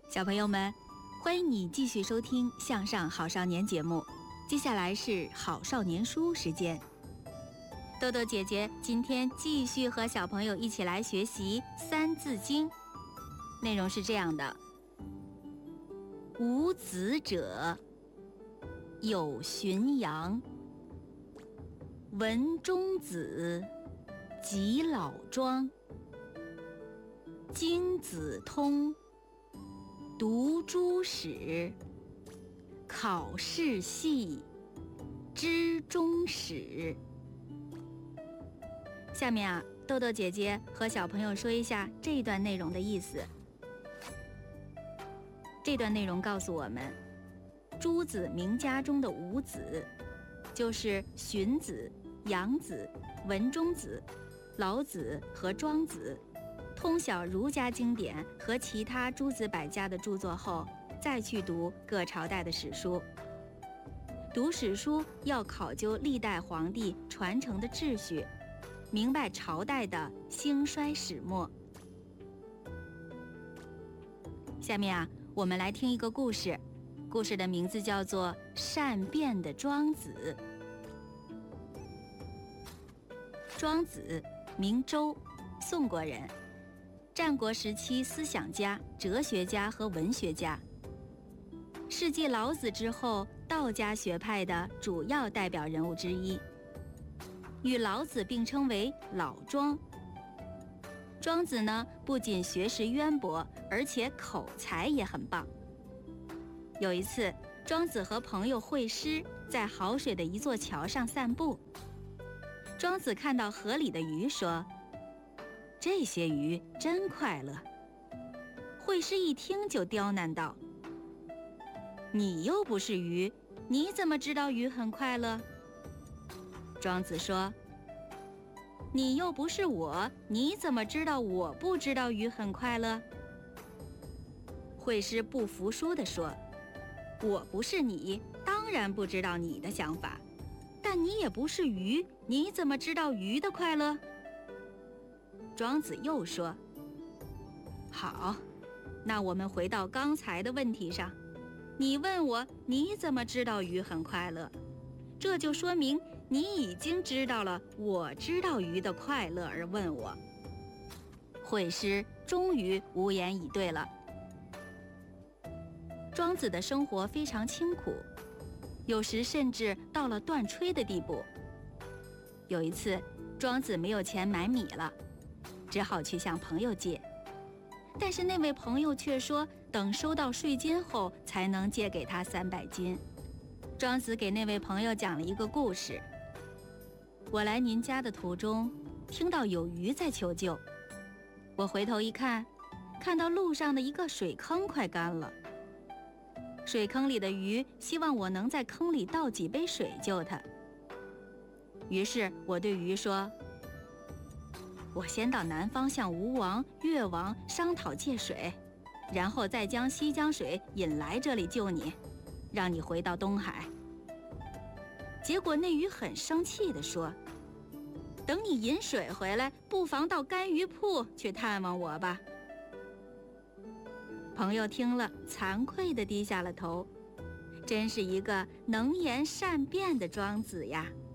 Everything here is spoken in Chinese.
小朋友们，欢迎你继续收听《向上好少年》节目。接下来是好少年书时间。豆豆姐姐今天继续和小朋友一起来学习《三字经》，内容是这样的：无子者，有荀扬，文中子，及老庄，经子通，读诸史，考试细，知终始。下面豆豆姐姐和小朋友说一下这段内容的意思。这段内容告诉我们，诸子名家中的五子，就是荀子、杨子、文中子、老子和庄子，通晓儒家经典和其他诸子百家的著作后，再去读各朝代的史书。读史书要考究历代皇帝传承的秩序，明白朝代的兴衰始末。下面我们来听一个故事，故事的名字叫做《善变的庄子》。庄子名周，宋国人，战国时期思想家、哲学家和文学家，是继老子之后道家学派的主要代表人物之一，与老子并称为老庄。庄子呢，不仅学识渊博，而且口才也很棒。有一次，庄子和朋友会师在好水的一座桥上散步。庄子看到河里的鱼，说：“这些鱼真快乐。”会师一听就刁难道：“你又不是鱼，你怎么知道鱼很快乐？”庄子说：“你又不是我，你怎么知道我不知道鱼很快乐？”会师不服输地说：“我不是你，当然不知道你的想法，但你也不是鱼，你怎么知道鱼的快乐？”庄子又说：“好，那我们回到刚才的问题上，你问我你怎么知道鱼很快乐，这就说明你已经知道了我知道鱼的快乐而问我。”会师终于无言以对了。庄子的生活非常清苦，有时甚至到了断炊的地步。有一次，庄子没有钱买米了，只好去向朋友借，但是那位朋友却说等收到税金后才能借给他300斤。庄子给那位朋友讲了一个故事：我来您家的途中，听到有鱼在求救，我回头一看，看到路上的一个水坑快干了，水坑里的鱼希望我能在坑里倒几杯水救它。于是我对鱼说：“我先到南方向吴王、越王商讨借水，然后再将西江水引来这里救你，让你回到东海。”结果那鱼很生气地说：“等你引水回来，不妨到干鱼铺去探望我吧。”朋友听了，惭愧地低下了头，真是一个能言善辩的庄子呀。